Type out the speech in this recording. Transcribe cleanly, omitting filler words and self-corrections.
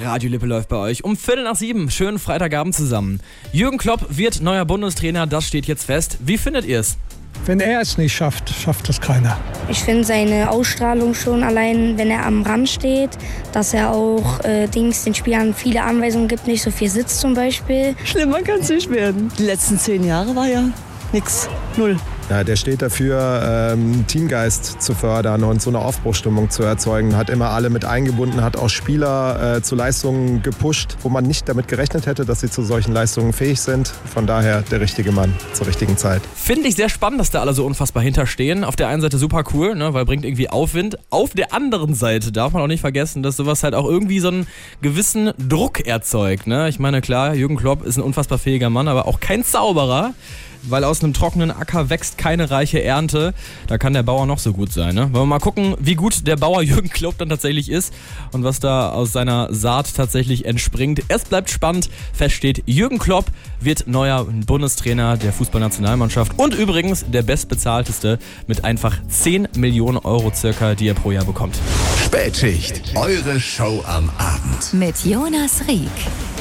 Radio Lippe läuft bei euch um 6:45. Schönen Freitagabend zusammen. Jürgen Klopp wird neuer Bundestrainer, das steht jetzt fest. Wie findet ihr es? Wenn er es nicht schafft, schafft es keiner. Ich finde seine Ausstrahlung schon allein, wenn er am Rand steht, dass er auch den Spielern viele Anweisungen gibt, nicht so viel sitzt zum Beispiel. Schlimmer kann es nicht werden. Die letzten 10 Jahre war ja nix, null. Ja, der steht dafür, Teamgeist zu fördern und so eine Aufbruchsstimmung zu erzeugen. Hat immer alle mit eingebunden, hat auch Spieler zu Leistungen gepusht, wo man nicht damit gerechnet hätte, dass sie zu solchen Leistungen fähig sind. Von daher der richtige Mann zur richtigen Zeit. Finde ich sehr spannend, dass da alle so unfassbar hinterstehen. Auf der einen Seite super cool, ne, weil bringt irgendwie Aufwind. Auf der anderen Seite darf man auch nicht vergessen, dass sowas halt auch irgendwie so einen gewissen Druck erzeugt. Ne? Ich meine, klar, Jürgen Klopp ist ein unfassbar fähiger Mann, aber auch kein Zauberer. Weil aus einem trockenen Acker wächst keine reiche Ernte. Da kann der Bauer noch so gut sein. Ne? Wollen wir mal gucken, wie gut der Bauer Jürgen Klopp dann tatsächlich ist und was da aus seiner Saat tatsächlich entspringt. Es bleibt spannend. Fest steht, Jürgen Klopp wird neuer Bundestrainer der Fußballnationalmannschaft und übrigens der bestbezahlteste mit einfach 10 Millionen Euro circa, die er pro Jahr bekommt. Spätschicht, eure Show am Abend. Mit Jonas Rieck.